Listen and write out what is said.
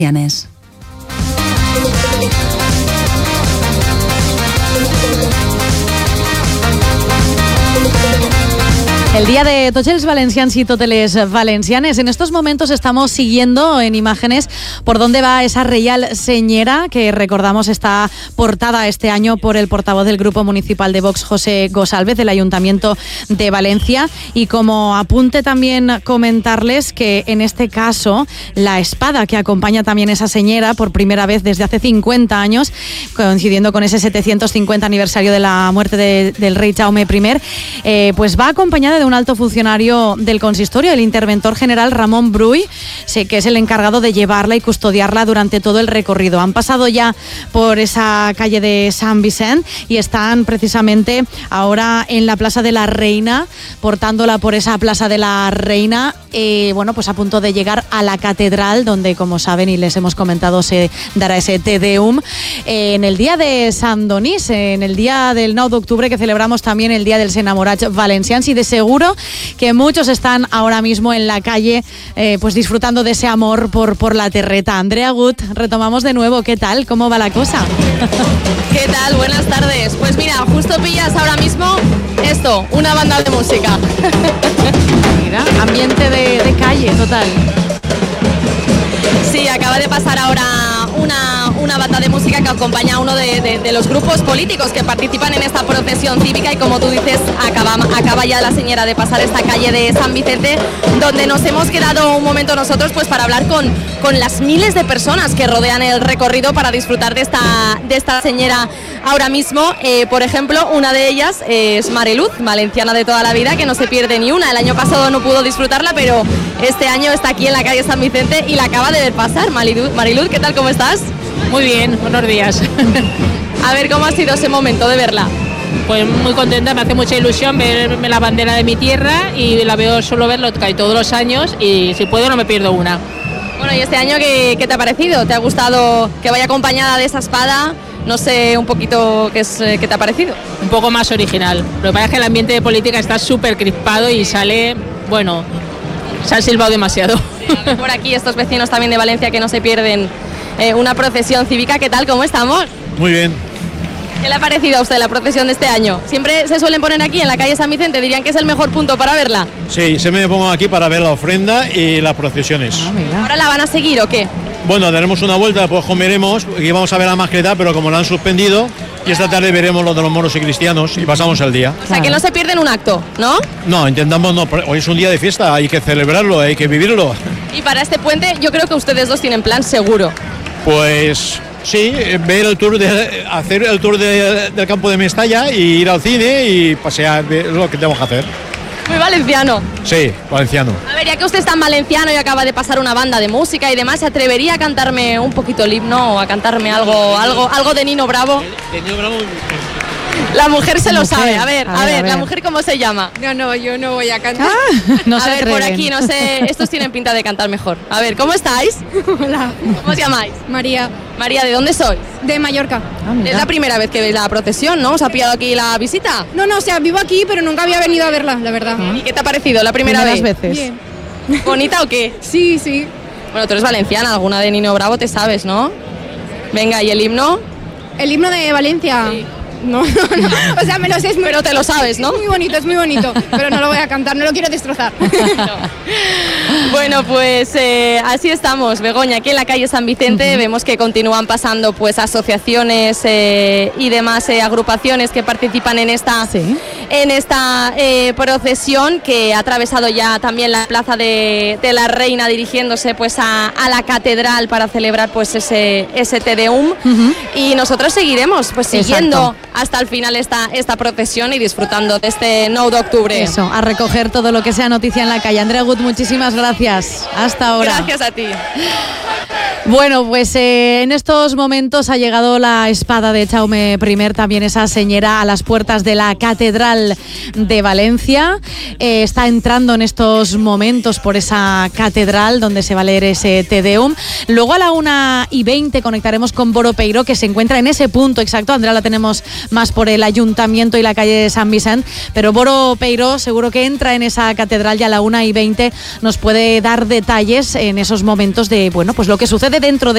El día de tots els valencians y totes les valencianes. En estos momentos estamos siguiendo en imágenes por dónde va esa Real Señera, que recordamos está portada este año por el portavoz del Grupo Municipal de Vox, José Gosalvez, del Ayuntamiento de Valencia. Y como apunte también comentarles que en este caso la espada que acompaña también esa señera por primera vez desde hace 50 años, coincidiendo con ese 750 aniversario de la muerte del rey Jaume I, pues va acompañada de un alto funcionario del consistorio, el interventor general Ramón Bruy, que es el encargado de llevarla y custodiarla durante todo el recorrido. Han pasado ya por esa calle de San Vicent y están precisamente ahora en la Plaza de la Reina, portándola por esa Plaza de la Reina, pues a punto de llegar a la catedral, donde, como saben y les hemos comentado, se dará ese Te Deum en el día de Sant Donís, en el día del 9 de octubre, que celebramos también el Día dels Enamorats Valencians, y de seguro que muchos están ahora mismo en la calle pues disfrutando de ese amor por la terreta. Andrea Gut, retomamos de nuevo. ¿Qué tal? ¿Cómo va la cosa? ¿Qué tal? Buenas tardes. Pues mira, justo pillas ahora mismo esto, una banda de música. Mira, ambiente de calle total. Sí, acaba de pasar ahora una banda de música que acompaña a uno de los grupos políticos que participan en esta procesión cívica, y como tú dices, acaba ya la señora de pasar esta calle de San Vicente, donde nos hemos quedado un momento nosotros pues para hablar con las miles de personas que rodean el recorrido para disfrutar de esta señora ahora mismo. Por ejemplo, una de ellas es Mariluz, valenciana de toda la vida, que no se pierde ni una. El año pasado no pudo disfrutarla, pero este año está aquí en la calle San Vicente y la acaba de ver pasar. Mariluz, ¿qué tal? ¿Cómo estás? Muy bien, buenos días. A ver, ¿cómo ha sido ese momento de verla? Pues muy contenta, me hace mucha ilusión verme la bandera de mi tierra, y suelo verlo casi todos los años, y si puedo no me pierdo una. Bueno, ¿y este año qué te ha parecido? ¿Te ha gustado que vaya acompañada de esa espada? No sé un poquito qué te ha parecido. Un poco más original. Lo que pasa es que el ambiente de política está súper crispado y se ha silbado demasiado. Por aquí estos vecinos también de Valencia que no se pierden una procesión cívica. ¿Qué tal? ¿Cómo estamos? Muy bien. ¿Qué le ha parecido a usted la procesión de este año? Siempre se suelen poner aquí en la calle San Vicente, dirían que es el mejor punto para verla. Sí, siempre me pongo aquí para ver la ofrenda y las procesiones. ¿Ahora la van a seguir o qué? Bueno, daremos una vuelta, pues comeremos y vamos a ver la mascleta, pero como la han suspendido, y esta tarde veremos lo de los moros y cristianos y pasamos el día. O sea, que no se pierden un acto, ¿no? No, intentamos no. Hoy es un día de fiesta, hay que celebrarlo, hay que vivirlo. Y para este puente yo creo que ustedes dos tienen plan seguro. Pues sí, hacer el tour del campo de Mestalla y ir al cine y pasear, es lo que tenemos que hacer. Muy valenciano. Sí, valenciano. A ver, ya que usted es tan valenciano y acaba de pasar una banda de música y demás, ¿se atrevería a cantarme un poquito el himno o a cantarme algo de Nino Bravo? De Nino Bravo. La mujer se lo sabe. A ver, ¿la mujer cómo se llama? No, yo no voy a cantar. No a se ver, atreven. por aquí, no sé, estos tienen pinta de cantar mejor. A ver, ¿cómo estáis? Hola. ¿Cómo os llamáis? María, María, ¿de dónde sois? de Mallorca. Es la primera vez que veis la procesión, ¿no? ¿Os ha pillado aquí la visita? No, o sea, vivo aquí, pero nunca había venido a verla, la verdad. ¿Y qué te ha parecido la primera Primeras vez? veces. Bien. ¿Bonita o qué? Sí. Bueno, tú eres valenciana, alguna de Nino Bravo te sabes, ¿no? Venga, ¿y el himno? El himno de Valencia. Sí. No. O sea, me lo sé, Pero te lo sabes, ¿no? Es muy bonito, pero no lo voy a cantar, no lo quiero destrozar. Bueno, pues así estamos, Begoña, aquí en la calle San Vicente. Vemos que continúan pasando pues asociaciones y demás agrupaciones que participan en esta procesión, que ha atravesado ya también la Plaza de la Reina, dirigiéndose pues a la catedral para celebrar pues ese Te Deum. Y nosotros seguiremos pues siguiendo hasta el final esta procesión y disfrutando de este 9 de octubre. Eso, a recoger todo lo que sea noticia en la calle. Andrea Gut, muchísimas gracias. Hasta ahora. Gracias a ti. Bueno, pues en estos momentos ha llegado la espada de Jaume I, también esa señera, a las puertas de la Catedral de Valencia. Está entrando en estos momentos por esa catedral donde se va a leer ese Te Deum. Luego a la 1:20 conectaremos con Boro Peiro, que se encuentra en ese punto exacto. Andrea, la tenemos más por el Ayuntamiento y la calle de San Vicent, pero Boro Peiro seguro que entra en esa catedral y a la 1:20 nos puede dar detalles en esos momentos de, bueno, pues lo que sucede dentro de